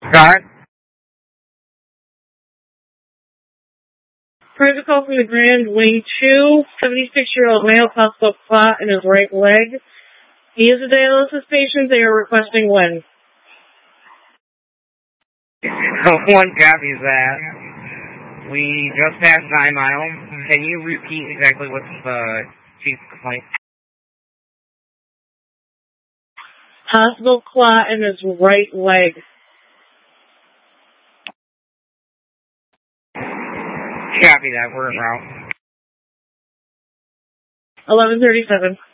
Got it. Private call from the Grand Wing 2, 76-year-old male, possible clot in his right leg. He is a dialysis patient. They are requesting when? 1 copies that. We just passed 9 Mile. Can you repeat exactly what's the chief's complaint? Possible clot in his right leg. Copy that. We're en route. 11:37.